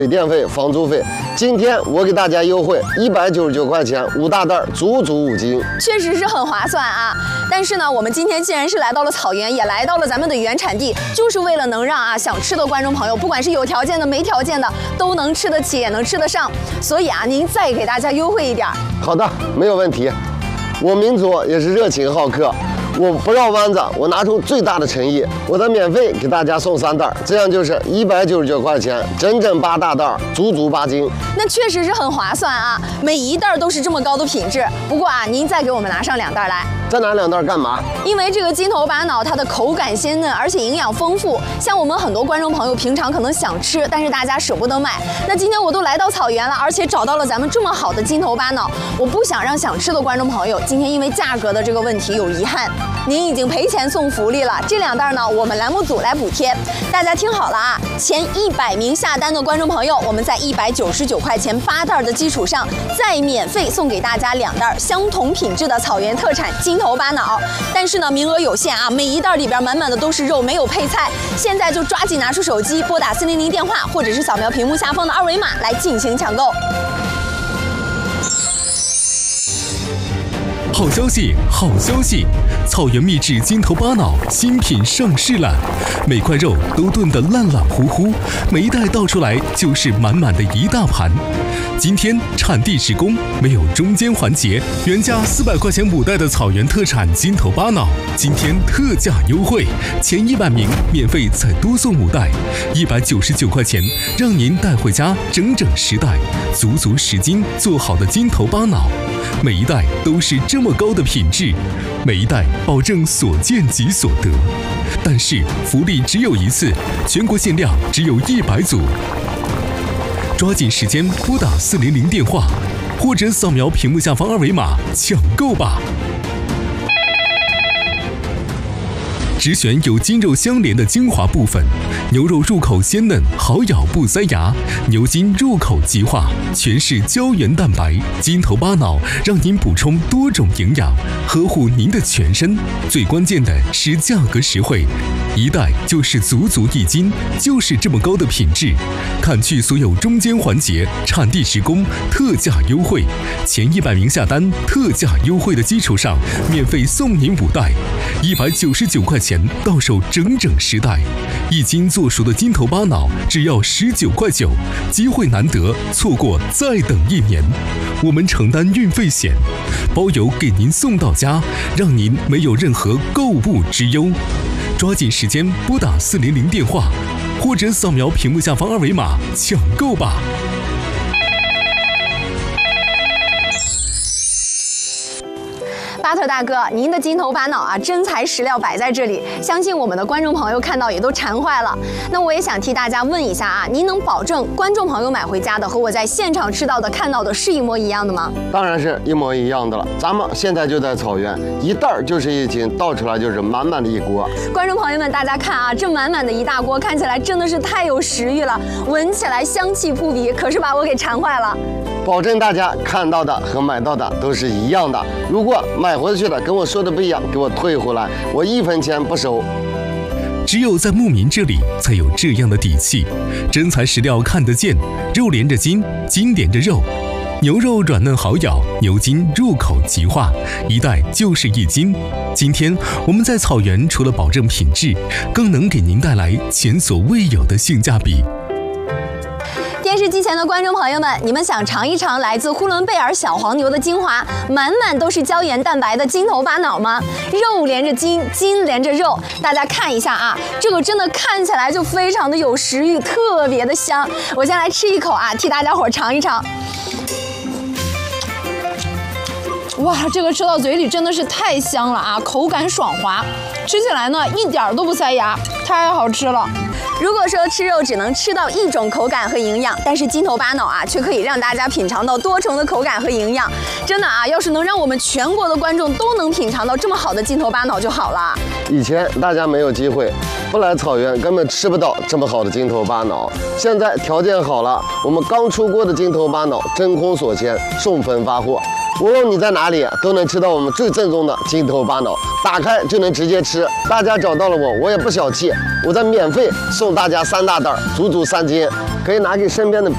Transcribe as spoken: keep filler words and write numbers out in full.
水电费、房租费。今天我给大家优惠一百九十九块钱，五大袋，足足五斤， 确实是很划算啊。但是呢，我们今天既然是来到了草原，也来到了咱们的原产地，就是为了能让啊想吃的观众朋友，不管是有条件的、没条件的，都能吃得起，也能吃得上。所以啊，您再给大家优惠一点。 好的，没有问题。我民族也是热情好客。 我不绕弯子，我拿出最大的诚意，我再免费给大家送三袋，这样就是一百九十九块钱，整整八大袋，足足八斤。 那确实是很划算啊，每一袋都是这么高的品质。不过啊，您再给我们拿上两袋来。 再拿两袋干嘛？ 因为这个金头巴脑它的口感鲜嫩，而且营养丰富。像我们很多观众朋友平常可能想吃，但是大家舍不得买。那今天我都来到草原了，而且找到了咱们这么好的金头巴脑，我不想让想吃的观众朋友今天因为价格的这个问题有遗憾。 您已经赔钱送福利了，这两袋呢，我们栏目组来补贴。大家听好了啊，前一百名下单的观众朋友，我们在一百九十九块钱八袋的基础上，再免费送给大家两袋相同品质的草原特产金头巴脑。但是呢，名额有限啊，每一袋里边满满的都是肉，没有配菜。现在就抓紧拿出手机，拨打四零零电话，或者是扫描屏幕下方的二维码来进行抢购。 好消息，好消息！草原秘制金头巴脑新品上市了，每块肉都炖得烂烂糊糊，每一袋倒出来就是满满的一大盘。今天产地直供，没有中间环节，原价四百块钱五袋的草原特产金头巴脑，今天特价优惠，前一百名免费再多送五袋，一百九十九块钱，让您带回家整整十袋，足足十斤做好的金头巴脑。 每一袋都是这么高的品质，每一袋保证所见即所得。但是福利只有一次，全国限量只有一百组，抓紧时间拨打四零零电话，或者扫描屏幕下方二维码抢购吧。 只选有筋肉相连的精华部分，牛肉入口鲜嫩，好咬不塞牙；牛筋入口即化，全是胶原蛋白。金头巴脑让您补充多种营养，呵护您的全身。最关键的是价格实惠，一袋就是足足一斤，就是这么高的品质。砍去所有中间环节，产地直供，特价优惠。前一百名下单，特价优惠的基础上，免费送您五袋，一百九十九块钱。 到手整整十袋，一斤做熟的金头巴脑只要十九块九，机会难得，错过再等一年。我们承担运费险，包邮给您送到家，让您没有任何购物之忧。抓紧时间拨打四零零电话，或者扫描屏幕下方二维码抢购吧。 巴特大哥，您的金头巴脑啊，真材实料摆在这里，相信我们的观众朋友看到也都馋坏了。那我也想替大家问一下啊，您能保证观众朋友买回家的和我在现场吃到的、看到的是一模一样的吗？ 当然是一模一样的了。咱们现在就在草原，一袋就是一斤，倒出来就是满满的一锅。 观众朋友们，大家看啊，这满满的一大锅，看起来真的是太有食欲了，闻起来香气扑鼻，可是把我给馋坏了。 保证大家看到的和买到的都是一样的。如果买回去的跟我说的不一样，给我退回来，我一分钱不收。 只有在牧民这里才有这样的底气，真材实料看得见，肉连着筋，筋连着肉，牛肉软嫩好咬，牛筋入口即化，一袋就是一斤。今天我们在草原除了保证品质，更能给您带来前所未有的性价比。 电视机前的观众朋友们，你们想尝一尝来自呼伦贝尔小黄牛的精华，满满都是胶原蛋白的金头巴脑吗？肉连着筋，筋连着肉，大家看一下啊，这个真的看起来就非常的有食欲，特别的香。我先来吃一口啊，替大家伙尝一尝。 哇，这个吃到嘴里真的是太香了啊，口感爽滑，吃起来呢一点都不塞牙，太好吃了。如果说吃肉只能吃到一种口感和营养，但是金头巴脑啊却可以让大家品尝到多重的口感和营养。真的啊，要是能让我们全国的观众都能品尝到这么好的金头巴脑就好了。 以前大家没有机会，不来草原根本吃不到这么好的金头巴脑。现在条件好了，我们刚出锅的金头巴脑真空锁鲜，送分发货。 无论你在哪里，都能吃到我们最正宗的金头巴脑，打开就能直接吃。大家找到了我，我也不小气，我再免费送大家三大袋，足足三斤，可以拿给身边的。